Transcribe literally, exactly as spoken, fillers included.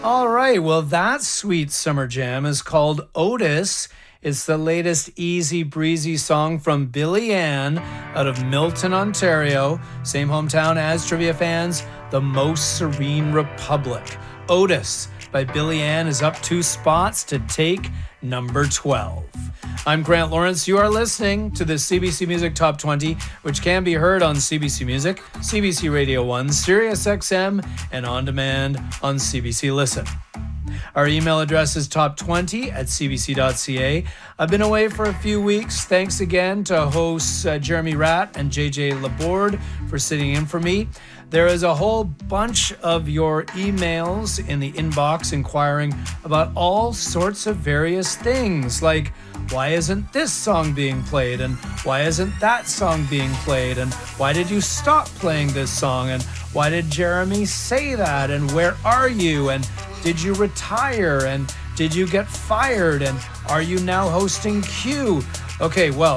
All right. Well, that sweet summer jam is called Otis. It's the latest easy breezy song from Billy Ann out of Milton, Ontario. Same hometown as trivia fans, the Most Serene Republic. Otis by Billy Ann is up two spots to take number twelve. I'm Grant Lawrence. You are listening to the C B C Music Top twenty, which can be heard on C B C Music, C B C Radio one, Sirius X M, and on demand on C B C Listen. Our email address is top twenty at c b c dot c a. I've been away for a few weeks. Thanks again to hosts uh, Jeremy Ratt and J J Laborde for sitting in for me. There is a whole bunch of your emails in the inbox inquiring about all sorts of various things, like why isn't this song being played, and why isn't that song being played, and why did you stop playing this song, and why did Jeremy say that, and where are you, and did you retire, and did you get fired, and are you now hosting Q? Okay, well,